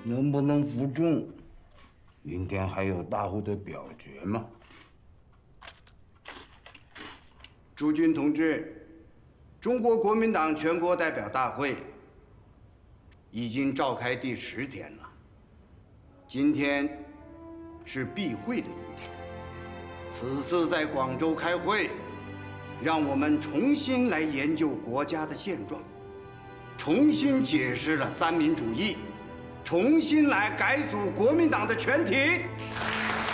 能不能服众？明天还有大会的表决吗？诸君同志，中国国民党全国代表大会已经召开第10天了，今天是闭会的一天。此次在广州开会，让我们重新来研究国家的现状，重新解释了三民主义，重新来改组国民党的全体。